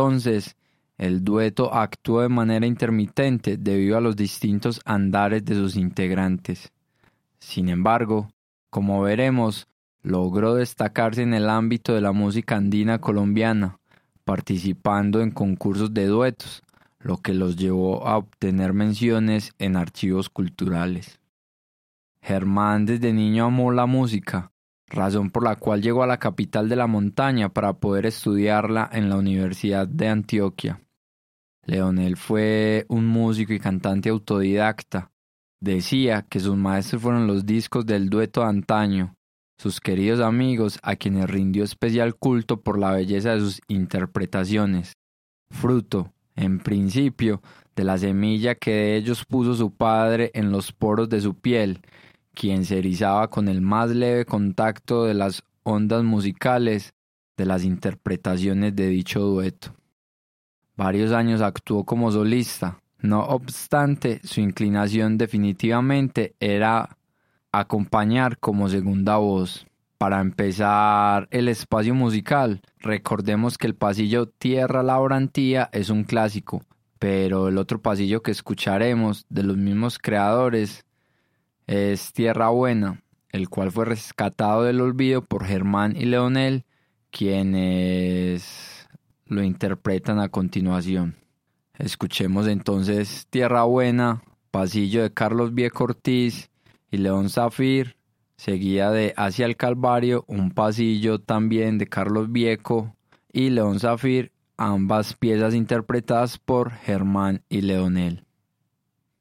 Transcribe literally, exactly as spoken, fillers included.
entonces, el dueto actuó de manera intermitente debido a los distintos andares de sus integrantes. Sin embargo, como veremos, logró destacarse en el ámbito de la música andina colombiana, participando en concursos de duetos, lo que los llevó a obtener menciones en archivos culturales. Germán desde niño amó la música, razón por la cual llegó a la capital de la montaña para poder estudiarla en la Universidad de Antioquia. Leonel fue un músico y cantante autodidacta. Decía que sus maestros fueron los discos del dueto de antaño, sus queridos amigos a quienes rindió especial culto por la belleza de sus interpretaciones, fruto, en principio, de la semilla que de ellos puso su padre en los poros de su piel, quien se erizaba con el más leve contacto de las ondas musicales de las interpretaciones de dicho dueto. Varios años actuó como solista, no obstante, su inclinación definitivamente era acompañar como segunda voz. Para empezar el espacio musical, recordemos que el pasillo Tierra Laurentía es un clásico, pero el otro pasillo que escucharemos de los mismos creadores es Tierra Buena, el cual fue rescatado del olvido por Germán y Leonel, quienes lo interpretan a continuación. Escuchemos entonces Tierra Buena, pasillo de Carlos Vieco Ortiz y León Zafir, seguida de Hacia el Calvario, un pasillo también de Carlos Vieco y León Zafir, ambas piezas interpretadas por Germán y Leonel.